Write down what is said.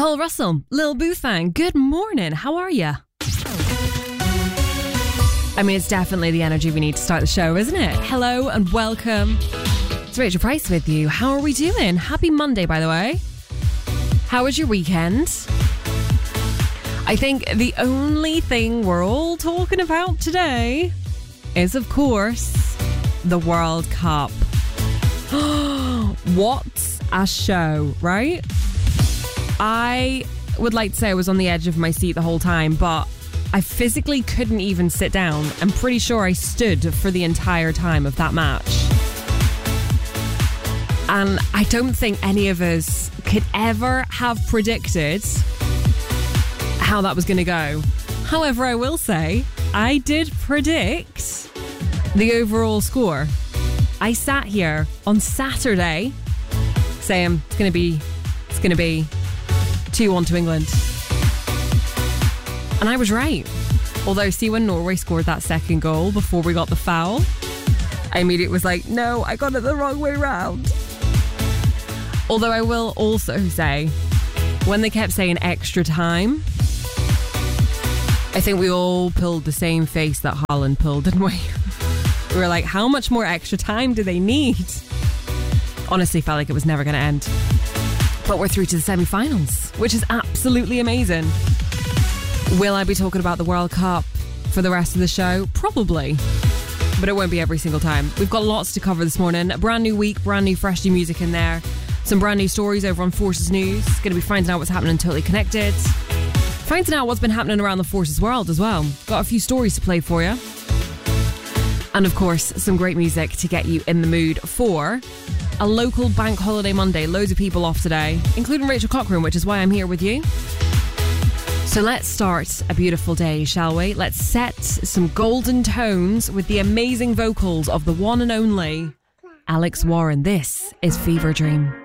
Paul Russell, Lil Boufang, good morning. How are you? I mean, it's definitely the energy we need to start the show, isn't it? Hello and welcome. It's Rachel Price with you. How are we doing? Happy Monday, by the way. How was your weekend? I think the only thing we're all talking about today is, of course, the World Cup. What a show, right? I would like to say I was on the edge of my seat the whole time, but I physically couldn't even sit down. I'm pretty sure I stood for the entire time of that match. And I don't think any of us could ever have predicted how that was going to go. However, I will say, I did predict the overall score. I sat here on Saturday saying it's going to be 2-1 to England. And I was right. Although, see, when Norway scored that second goal before we got the foul, I immediately was like, no, I got it the wrong way round. Although I will also say, when they kept saying extra time, I think we all pulled the same face that Haaland pulled, didn't we? We were like, how much more extra time do they need? Honestly, felt like it was never going to end. But we're through to the semi-finals, which is absolutely amazing. Will I be talking about the World Cup for the rest of the show? Probably. But it won't be every single time. We've got lots to cover this morning. A brand new week, brand new fresh new music in there. Some brand new stories over on Forces News. Going to be finding out what's happening in Totally Connected. Finding out what's been happening around the Forces world as well. Got a few stories to play for you. And of course, some great music to get you in the mood for a local bank holiday Monday. Loads of people off today, including Rachel Cochrane, which is why I'm here with you. So let's start a beautiful day, shall we? Let's set some golden tones with the amazing vocals of the one and only Alex Warren. This is Fever Dream.